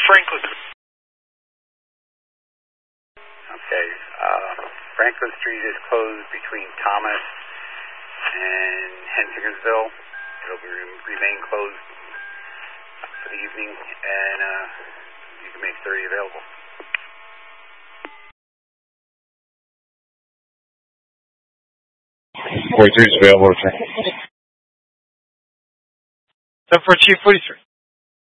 Franklin. Okay. Franklin Street is closed between Thomas and Hensingersville. It'll remain closed for the evening, and you can make 30 available. 43 is available, sir. 7 for Chief 43.